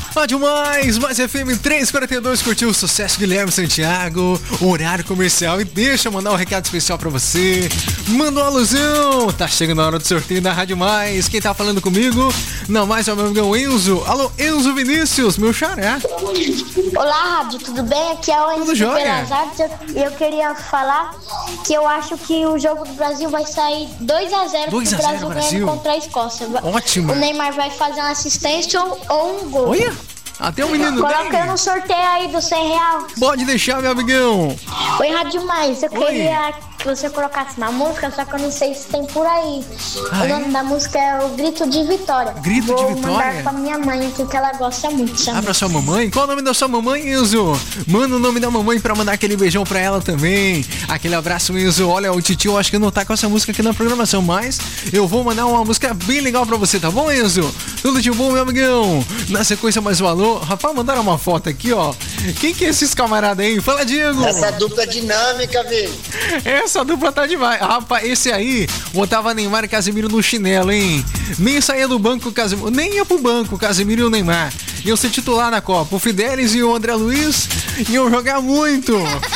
Rádio Mais FM 342, curtiu o sucesso Guilherme Santiago, horário comercial. E deixa eu mandar um recado especial pra você. Manda uma alusão. Tá chegando a hora do sorteio da Rádio Mais. Quem tá falando comigo? Não mais é o meu amigão Enzo. Alô, Enzo Vinícius, meu xará. Olá, Rádio, tudo bem? Aqui é o Enzo de Belas Artes. Eu queria falar que eu acho que o jogo do Brasil vai sair 2-0 pro Brasil ganhando contra a Escócia. Ótimo. O Neymar vai fazer uma assistência ou um gol. Olha, até o menino Coloca eu no sorteio aí do R$100. Pode deixar, meu amigão. Oi, Rádio Mais, eu queria que você colocasse uma música, só que eu não sei se tem por aí. O nome da música é o Grito de Vitória. Grito de Vitória? Vou mandar pra minha mãe aqui, que ela gosta muito. Pra sua mamãe? Qual o nome da sua mamãe, Enzo? Manda o nome da mamãe pra mandar aquele beijão pra ela também. Aquele abraço, Enzo. Olha, o titio acho que não tá com essa música aqui na programação, mas eu vou mandar uma música bem legal pra você, tá bom, Enzo? Tudo de bom, meu amigão? Na sequência, mais um alô. Rapaz, mandaram uma foto aqui, ó. Quem que é esses camaradas aí? Fala, Diego. Essa dupla dinâmica, velho. Essa dupla tá demais. Rapaz, esse aí botava Neymar e Casemiro no chinelo, hein? Nem saía do banco, Casemiro. Nem ia pro banco, Casemiro e o Neymar. Iam ser titular na Copa. O Fidelis e o André Luiz iam jogar muito.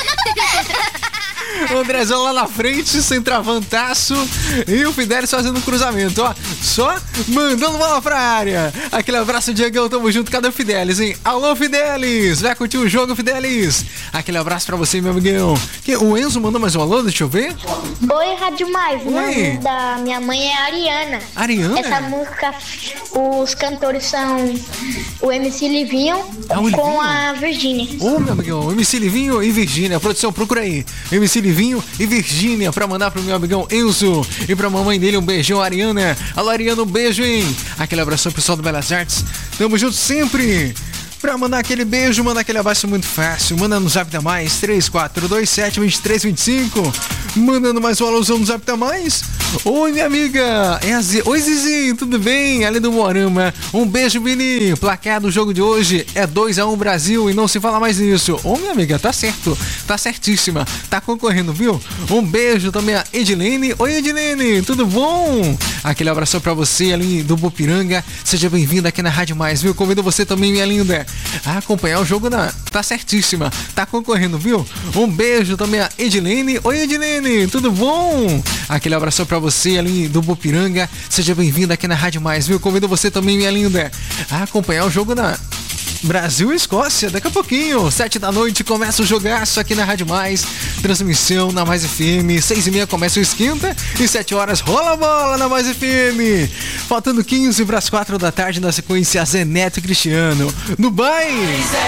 O Andrezão lá na frente, centravantaço, e o Fidelis fazendo um cruzamento, ó. Só mandando bola pra área. Aquele abraço, Diegão, tamo junto. Cadê o Fidelis, hein? Alô, Fidelis! Vai curtir o jogo, Fidelis? Aquele abraço pra você, meu amigão. O Enzo mandou mais um alô, deixa eu ver. Oi, Rádio Mais. O nome da minha mãe é Ariana. Ariana? Essa música, os cantores são o MC Livinho com a Virgínia. Ô, meu amigão, MC Livinho e Virgínia. Produção, procura aí. MC Livinho e Virgínia pra mandar pro meu amigão Enzo e pra mamãe dele um beijão, Ariana. Alô, Ariana, um beijo, hein? Aquele abração, pessoal do Belas Artes. Tamo junto sempre. Pra mandar aquele beijo, mandar aquele abraço muito fácil. Manda no Zap da Mais 3427-2325. Mandando mais uma alusão no Zap da Mais. Oi, minha amiga. Oi, Zizi, tudo bem? Ali do Moarama. Um beijo, Vini. Placar do jogo de hoje é 2-1 Brasil e não se fala mais nisso. Ô, minha amiga, tá certo. Tá certíssima. Tá concorrendo, viu? Um beijo também a Edilene. Oi, Edilene, tudo bom? Aquele abração pra você ali do Bopiranga. Seja bem-vinda aqui na Rádio Mais, viu? Convido você também, minha linda, a acompanhar o jogo Tá certíssima. Tá concorrendo, viu? Um beijo também a Edilene. Oi, Edilene, tudo bom? Aquele abração pra você ali do Bopiranga. Seja bem-vinda aqui na Rádio Mais, viu? Convido você também, minha linda, a acompanhar o jogo Brasil e Escócia, daqui a pouquinho, 7 da noite, começa o jogaço aqui na Rádio Mais, transmissão na Mais FM, 6h30 começa o esquenta e 7 horas rola a bola na Mais FM. Faltando 15 para as 4 da tarde, na sequência Zé Neto e Cristiano. No baile.